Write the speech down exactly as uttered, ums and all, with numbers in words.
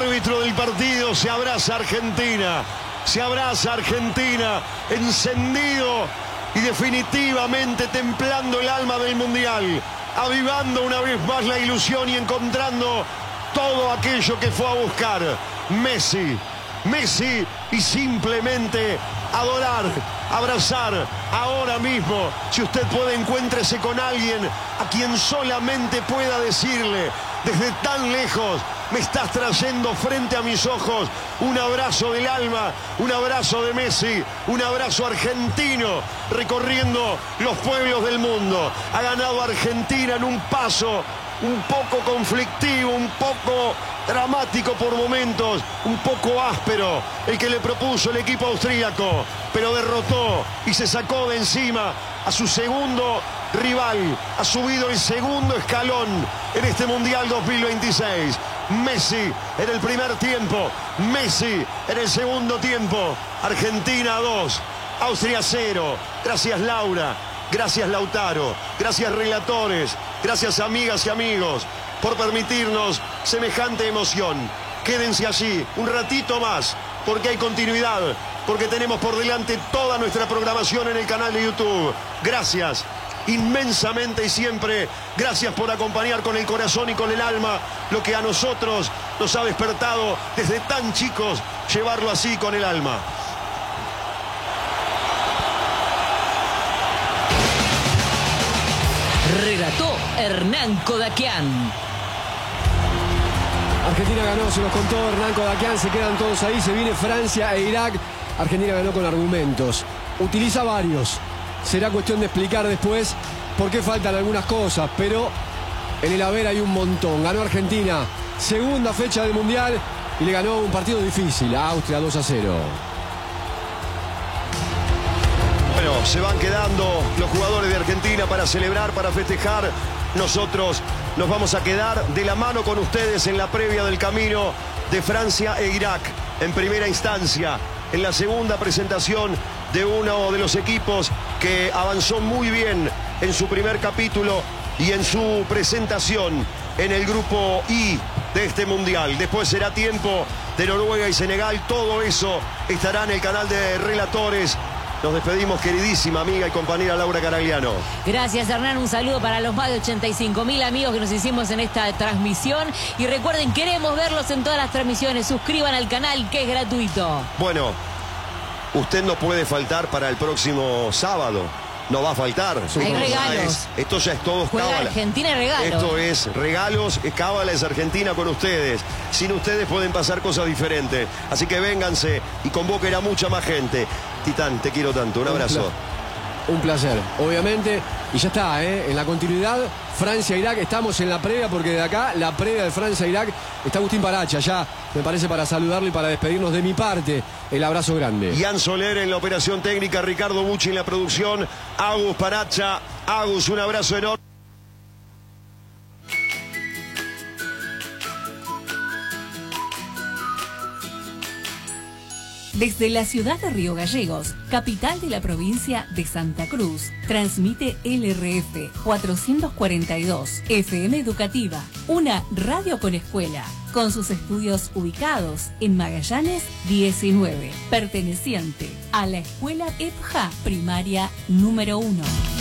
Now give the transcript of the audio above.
árbitro del partido. Se abraza Argentina. Se abraza Argentina. Encendido y definitivamente templando el alma del Mundial. Avivando una vez más la ilusión y encontrando todo aquello que fue a buscar. Messi. Messi y simplemente adorar, abrazar ahora mismo. Si usted puede, encuéntrese con alguien a quien solamente pueda decirle desde tan lejos: me estás trayendo frente a mis ojos un abrazo del alma, un abrazo de Messi, un abrazo argentino recorriendo los pueblos del mundo. Ha ganado Argentina en un paso un poco conflictivo, un poco dramático por momentos, un poco áspero, el que le propuso el equipo austríaco, pero derrotó y se sacó de encima a su segundo rival. Ha subido el segundo escalón en este Mundial dos mil veintiséis. Messi en el primer tiempo, Messi en el segundo tiempo. Argentina dos, Austria cero. Gracias Laura, gracias Lautaro, gracias relatores, gracias amigas y amigos por permitirnos semejante emoción. Quédense allí un ratito más, porque hay continuidad, porque tenemos por delante toda nuestra programación en el canal de YouTube. Gracias inmensamente y siempre, gracias por acompañar con el corazón y con el alma lo que a nosotros nos ha despertado desde tan chicos, llevarlo así con el alma. Relató Hernán Kodakian. Argentina ganó, se nos contó Hernán Kodakian, se quedan todos ahí, se viene Francia e Irak. Argentina ganó con argumentos, utiliza varios, será cuestión de explicar después por qué faltan algunas cosas, pero en el haber hay un montón. Ganó Argentina, segunda fecha del Mundial, y le ganó un partido difícil a Austria dos a cero. Bueno, se van quedando los jugadores de Argentina para celebrar, para festejar. Nosotros nos vamos a quedar de la mano con ustedes en la previa del camino de Francia e Irak. En primera instancia, en la segunda presentación de uno de los equipos que avanzó muy bien en su primer capítulo y en su presentación en el grupo I de este Mundial. Después será tiempo de Noruega y Senegal. Todo eso estará en el canal de Relatores. Nos despedimos, queridísima amiga y compañera Laura Caragliano. Gracias, Hernán. Un saludo para los más de ochenta y cinco mil amigos que nos hicimos en esta transmisión. Y recuerden, queremos verlos en todas las transmisiones. Suscriban al canal, que es gratuito. Bueno, usted no puede faltar para el próximo sábado. No va a faltar. Hay regalos. Es, esto ya es todo Juega cábala. Argentina y regalos. Esto es regalos, es cábala, es Argentina con ustedes. Sin ustedes pueden pasar cosas diferentes. Así que vénganse y convoquen a mucha más gente. Titán, te quiero tanto. Un abrazo. Un placer, obviamente. Y ya está, ¿eh? En la continuidad, Francia-Irak. Estamos en la previa, porque de acá, la previa de Francia-Irak, está Agustín Paracha. Ya, me parece, para saludarlo y para despedirnos de mi parte. El abrazo grande. Ian Soler en la operación técnica, Ricardo Bucci en la producción, Agus Paracha. Agus, un abrazo enorme. Desde la ciudad de Río Gallegos, capital de la provincia de Santa Cruz, transmite L R F cuatrocientos cuarenta y dos, F M Educativa, una radio con escuela, con sus estudios ubicados en Magallanes diecinueve, perteneciente a la escuela E P J A primaria número uno.